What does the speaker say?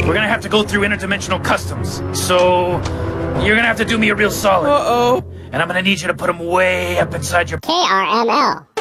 We're gonna have to go through interdimensional customs. So, you're gonna have to do me a real solid. Uh-oh. And I'm gonna need you to put them way up inside your... KRML.